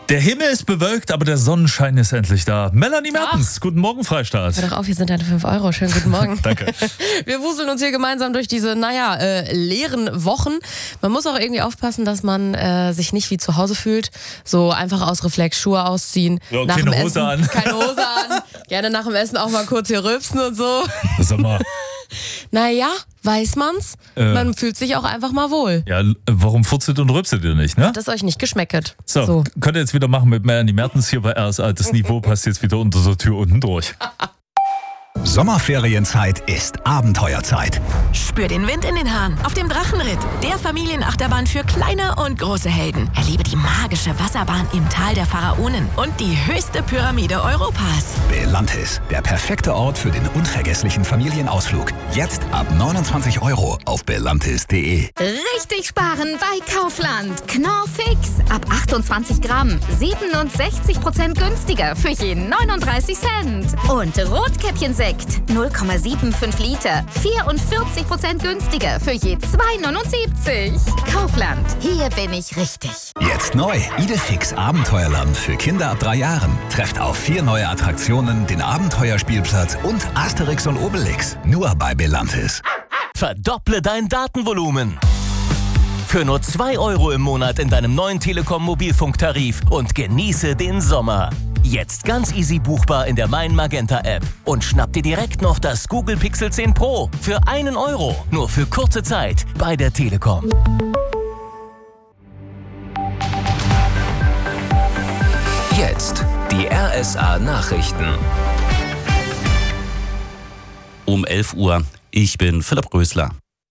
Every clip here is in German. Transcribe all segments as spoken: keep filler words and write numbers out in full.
Der Himmel ist bewölkt, aber der Sonnenschein ist endlich da. Melanie Mertens, guten Morgen, Freistaat. Hör doch auf, hier sind deine fünf Euro. Schönen guten Morgen. Danke. Wir wuseln uns hier gemeinsam durch diese, naja, äh, leeren Wochen. Man muss auch irgendwie aufpassen, dass man äh, sich nicht wie zu Hause fühlt. So einfach aus Reflex Schuhe ausziehen. Ja, nach keine dem Hose Essen, an. Keine Hose an. Gerne nach dem Essen auch mal kurz hier rülpsen und so. Sag mal. Naja, weiß man's. Äh. Man fühlt sich auch einfach mal wohl. Ja, warum furzelt und rülpselt ihr nicht, ne? Hat es euch nicht geschmecket. So, so. könnt ihr jetzt wieder machen mit Melanie Mertens hier bei R S A. Das Niveau passt jetzt wieder unter der Tür unten durch. Sommerferienzeit ist Abenteuerzeit. Spür den Wind in den Haaren auf dem Drachenritt, der Familienachterbahn für kleine und große Helden. Erlebe die magische Wasserbahn im Tal der Pharaonen und die höchste Pyramide Europas. Belantis, der perfekte Ort für den unvergesslichen Familienausflug. Jetzt ab neunundzwanzig Euro auf belantis punkt de. Richtig sparen bei Kaufland. Knorr Fix ab achtundzwanzig Gramm, siebenundsechzig Prozent günstiger für jeden neununddreißig Cent. Und Rotkäppchensekt null Komma fünfundsiebzig Liter, vierundvierzig Prozent günstiger für je zwei neunundsiebzig. Kaufland, hier bin ich richtig. Jetzt neu, Idefix Abenteuerland für Kinder ab drei Jahren. Trefft auf vier neue Attraktionen, den Abenteuerspielplatz und Asterix und Obelix. Nur bei Belantis. Verdopple dein Datenvolumen. Für nur zwei Euro im Monat in deinem neuen Telekom-Mobilfunktarif und genieße den Sommer. Jetzt ganz easy buchbar in der Mein Magenta App. Und schnapp dir direkt noch das Google Pixel zehn Pro für einen Euro. Nur für kurze Zeit bei der Telekom. Jetzt die R S A Nachrichten. Um elf Uhr. Ich bin Philipp Rösler.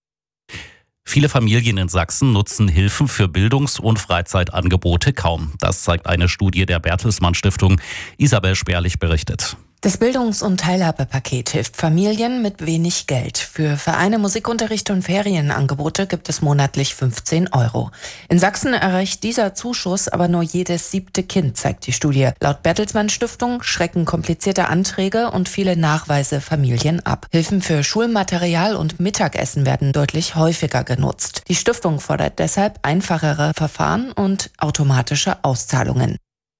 Viele Familien in Sachsen nutzen Hilfen für Bildungs- und Freizeitangebote kaum. Das zeigt eine Studie der Bertelsmann Stiftung. Isabel Sperlich berichtet. Das Bildungs- und Teilhabepaket hilft Familien mit wenig Geld. Für Vereine, Musikunterricht und Ferienangebote gibt es monatlich fünfzehn Euro. In Sachsen erreicht dieser Zuschuss aber nur jedes siebte Kind, zeigt die Studie. Laut Bertelsmann Stiftung schrecken komplizierte Anträge und viele Nachweise Familien ab. Hilfen für Schulmaterial und Mittagessen werden deutlich häufiger genutzt. Die Stiftung fordert deshalb einfachere Verfahren und automatische Auszahlungen.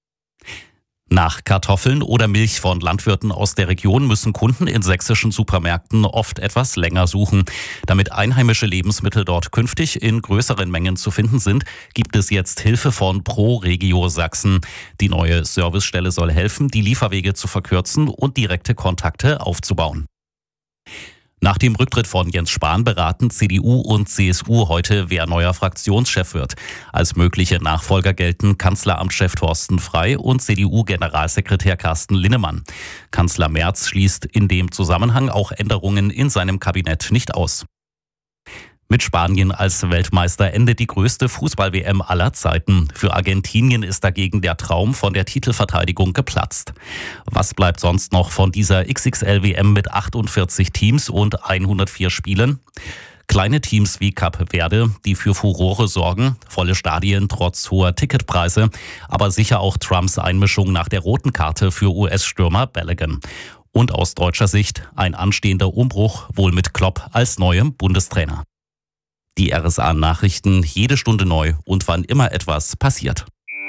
Nach Kartoffeln oder Milch von Landwirten aus der Region müssen Kunden in sächsischen Supermärkten oft etwas länger suchen. Damit einheimische Lebensmittel dort künftig in größeren Mengen zu finden sind, gibt es jetzt Hilfe von ProRegio Sachsen. Die neue Servicestelle soll helfen, die Lieferwege zu verkürzen und direkte Kontakte aufzubauen. Nach dem Rücktritt von Jens Spahn beraten C D U und C S U heute, wer neuer Fraktionschef wird. Als mögliche Nachfolger gelten Kanzleramtschef Thorsten Frey und C D U-Generalsekretär Carsten Linnemann. Kanzler Merz schließt in dem Zusammenhang auch Änderungen in seinem Kabinett nicht aus. Mit Spanien als Weltmeister endet die größte Fußball-W M aller Zeiten. Für Argentinien ist dagegen der Traum von der Titelverteidigung geplatzt. Was bleibt sonst noch von dieser X X L-W M mit achtundvierzig Teams und hundertvier Spielen? Kleine Teams wie Kap Verde, die für Furore sorgen, volle Stadien trotz hoher Ticketpreise, aber sicher auch Trumps Einmischung nach der roten Karte für U S-Stürmer Balogun. Und aus deutscher Sicht ein anstehender Umbruch, wohl mit Klopp als neuem Bundestrainer. Die R S A-Nachrichten jede Stunde neu und wann immer etwas passiert.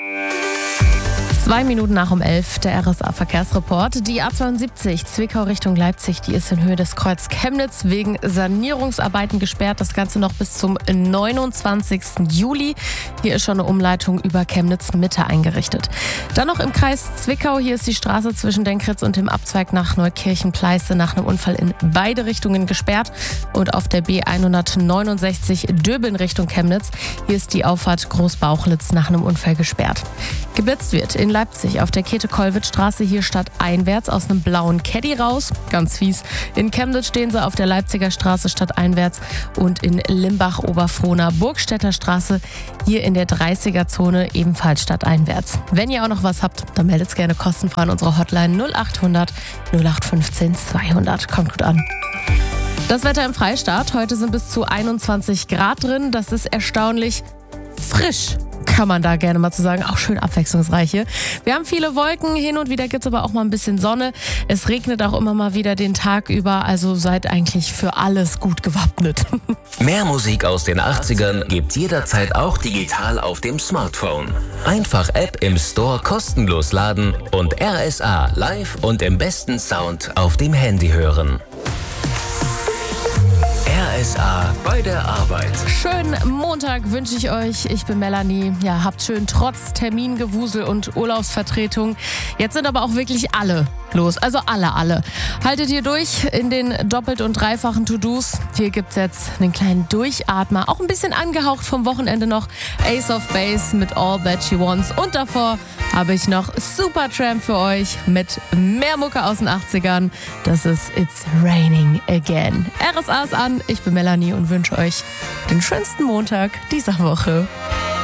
Zwei Minuten nach um elf, der R S A-Verkehrsreport. Die A zweiundsiebzig Zwickau Richtung Leipzig, die ist in Höhe des Kreuz Chemnitz wegen Sanierungsarbeiten gesperrt. Das Ganze noch bis zum neunundzwanzigsten Juli. Hier ist schon eine Umleitung über Chemnitz Mitte eingerichtet. Dann noch im Kreis Zwickau. Hier ist die Straße zwischen Denkritz und dem Abzweig nach Neukirchen-Pleiße nach einem Unfall in beide Richtungen gesperrt. Und auf der B hundertneunundsechzig Döbeln Richtung Chemnitz. Hier ist die Auffahrt Großbauchlitz nach einem Unfall gesperrt. Geblitzt wird in Leipzig auf der Käthe-Kollwitz-Straße hier stadteinwärts aus einem blauen Caddy raus. Ganz fies. In Chemnitz stehen sie auf der Leipziger Straße stadteinwärts und in Limbach-Oberfrohna Burgstädter Straße hier in der dreißiger-Zone ebenfalls stadteinwärts. Wenn ihr auch noch was habt, dann meldet es gerne kostenfrei an unsere Hotline null acht hundert null acht fünfzehn zweihundert. Kommt gut an. Das Wetter im Freistaat. Heute sind bis zu einundzwanzig Grad drin. Das ist erstaunlich frisch kann man da gerne mal zu sagen. Auch schön abwechslungsreiche. Wir haben viele Wolken, hin und wieder gibt es aber auch mal ein bisschen Sonne. Es regnet auch immer mal wieder den Tag über, also seid eigentlich für alles gut gewappnet. Mehr Musik aus den achtzigern gibt's jederzeit auch digital auf dem Smartphone. Einfach App im Store kostenlos laden und R S A live und im besten Sound auf dem Handy hören. R S A bei der Arbeit. Schönen Montag wünsche ich euch. Ich bin Melanie. Ja, habt schön trotz Termingewusel und Urlaubsvertretung. Jetzt sind aber auch wirklich alle los. Also alle, alle. Haltet ihr durch in den doppelt und dreifachen To-Dos. Hier gibt es jetzt einen kleinen Durchatmer. Auch ein bisschen angehaucht vom Wochenende noch. Ace of Base mit All That She Wants. Und davor habe ich noch Supertramp für euch mit mehr Mucke aus den achtzigern. Das ist It's Raining Again. R S A ist an. Ich bin Melanie und wünsche euch den schönsten Montag dieser Woche.